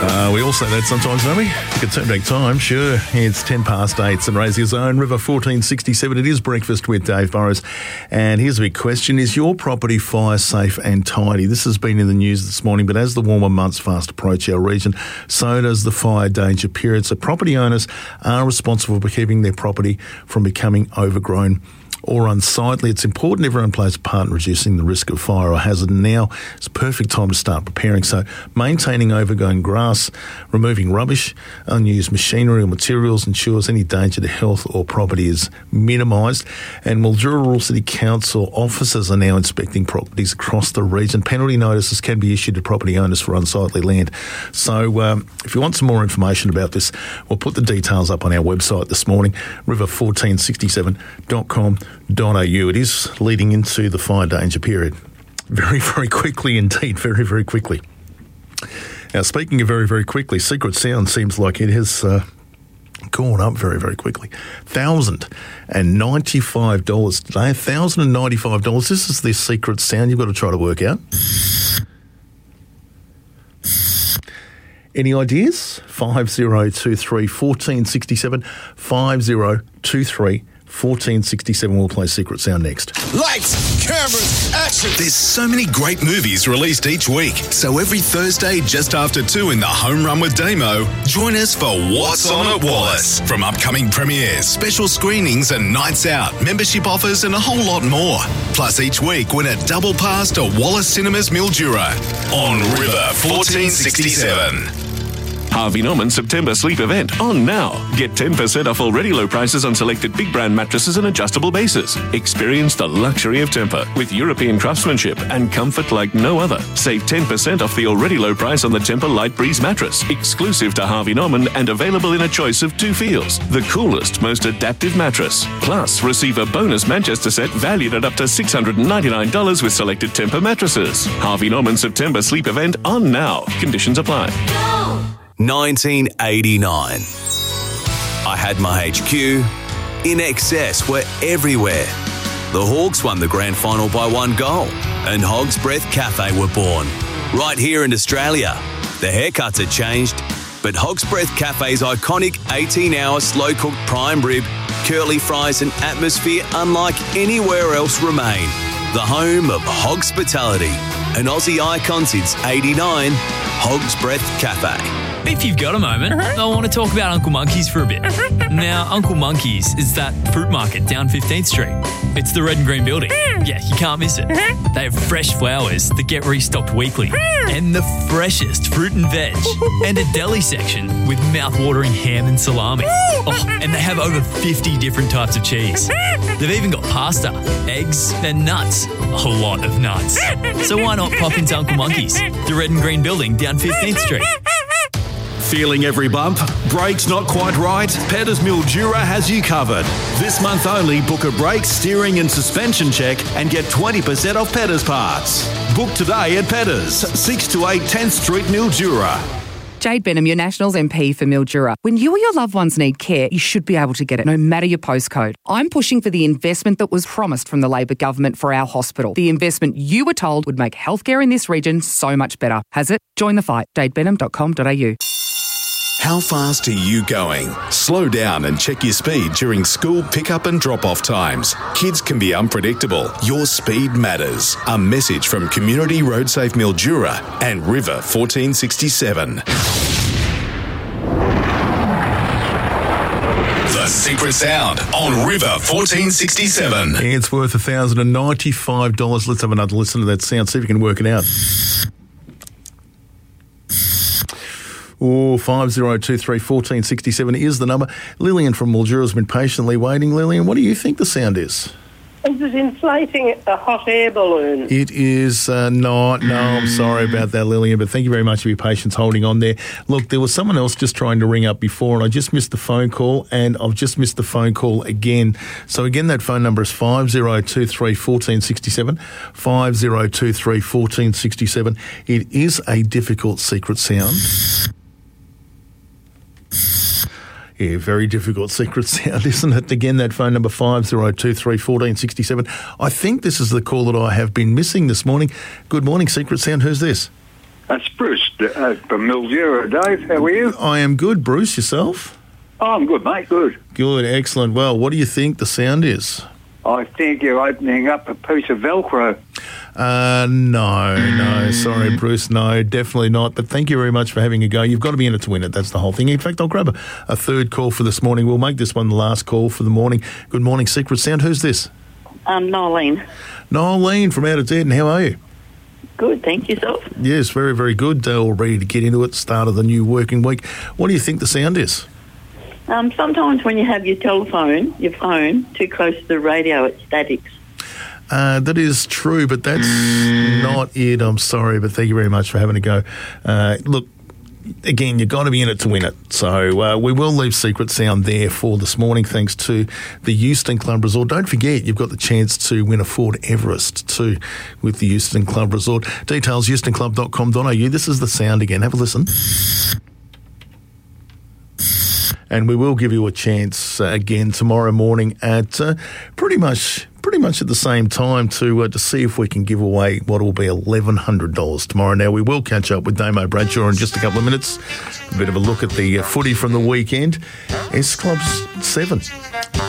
We all say that sometimes, don't we? You can turn back time, sure. It's 8:10. It's in Razor Zone, River 1467. It is breakfast with Dave Burrows. And here's a big question. Is your property fire safe and tidy? This has been in the news this morning, but as the warmer months fast approach our region, so does the fire danger period. So property owners are responsible for keeping their property from becoming overgrown or unsightly. It's important everyone plays a part in reducing the risk of fire or hazard, and now is a perfect time to start preparing. So maintaining overgrown grass, removing rubbish, unused machinery or materials ensures any danger to health or property is minimised. And Mildura Rural City Council officers are now inspecting properties across the region. Penalty notices can be issued to property owners for unsightly land. So if you want some more information about this, we'll put the details up on our website this morning, river1467.com.au. It is leading into the fire danger period. Very, very quickly indeed. Very, very quickly. Now, speaking of very, very quickly, Secret Sound seems like it has gone up very, very quickly. $1,095 today. $1,095. This is the Secret Sound you've got to try to work out. Any ideas? 5023 1467 5023 1467. We'll play Secret Sound next. Lights, cameras, action. There's so many great movies released each week. So every Thursday, just after 2 in the Home Run with Damo, join us for What's On at Wallace. From upcoming premieres, special screenings and nights out, membership offers and a whole lot more. Plus each week, win a double pass to Wallace Cinemas Mildura on River 1467. Harvey Norman September sleep event on now. Get 10% off already low prices on selected big brand mattresses and adjustable bases. Experience the luxury of Tempur with European craftsmanship and comfort like no other. Save 10% off the already low price on the Tempur Light Breeze mattress, exclusive to Harvey Norman and available in a choice of 2 feels. The coolest, most adaptive mattress. Plus, receive a bonus Manchester set valued at up to $699 with selected Tempur mattresses. Harvey Norman September sleep event on now. Conditions apply. 1989. I had my HQ. In excess were everywhere. The Hawks won the grand final by 1 goal, and Hog's Breath Cafe were born. Right here in Australia. The haircuts had changed, but Hog's Breath Cafe's iconic 18-hour slow-cooked prime rib, curly fries and atmosphere unlike anywhere else remain. The home of Hogspitality, an Aussie icon since 89, Hog's Breath Cafe. If you've got a moment, I want to talk about Uncle Monkey's for a bit. Now, Uncle Monkey's is that fruit market down 15th Street. It's the red and green building. Yeah, you can't miss it. They have fresh flowers that get restocked weekly, and the freshest fruit and veg, and a deli section with mouth-watering ham and salami. Oh, and they have over 50 different types of cheese. They've even got pasta, eggs, and nuts. A lot of nuts. So why not pop into Uncle Monkey's, the red and green building down 15th Street? Feeling every bump? Brakes not quite right? Petters Mildura has you covered. This month only, book a brake, steering and suspension check and get 20% off Petters parts. Book today at Petters, 6 to 8 10th Street, Mildura. Jade Benham, your Nationals MP for Mildura. When you or your loved ones need care, you should be able to get it, no matter your postcode. I'm pushing for the investment that was promised from the Labor government for our hospital. The investment you were told would make healthcare in this region so much better. Has it? Join the fight. jadebenham.com.au. How fast are you going? Slow down and check your speed during school pickup and drop-off times. Kids can be unpredictable. Your speed matters. A message from Community Road Safe Mildura and River 1467. The Secret Sound on River 1467. It's worth $1,095. Let's have another listen to that sound, see if you can work it out. 5023 1467 is the number. Lillian from Mildura has been patiently waiting. Lillian, what do you think the sound is? Is it inflating a hot air balloon? It is not. No, I'm sorry about that, Lillian, but thank you very much for your patience holding on there. Look, there was someone else just trying to ring up before, and I just missed the phone call, and I've just missed the phone call again. So again, that phone number is 5023 1467, 5023 1467. It is a difficult secret sound. Yeah, very difficult secret sound, isn't it? Again, that phone number 5023 1467. I think this is the call that I have been missing this morning. Good morning, Secret Sound. Who's this? That's Bruce. from Mildura, Dave. How are you? I am good. Bruce, yourself? Oh, I'm good, mate. Good. Good, excellent. Well, what do you think the sound is? I think you're opening up a piece of Velcro. No. Sorry, Bruce. No, definitely not. But thank you very much for having a go. You've got to be in it to win it. That's the whole thing. In fact, I'll grab a third call for this morning. We'll make this one the last call for the morning. Good morning, Secret Sound. Who's this? Nolene. Nolene from out of Dead. How are you? Good, thank you, yourself. Yes, very, very good. All ready to get into it. Start of the new working week. What do you think the sound is? Sometimes when you have your phone, too close to the radio, it statics. That is true, but that's not it. I'm sorry, but thank you very much for having a go. Look, again, you've got to be in it to win it. So we will leave Secret Sound there for this morning, thanks to the Euston Club Resort. Don't forget, you've got the chance to win a Ford Everest too with the Euston Club Resort. Details, eustonclub.com.au. This is the sound again. Have a listen. And we will give you a chance again tomorrow morning at pretty much at the same time to see if we can give away what will be $1,100 tomorrow. Now, we will catch up with Damo Bradshaw in just a couple of minutes. A bit of a look at the footy from the weekend. S Club's 7.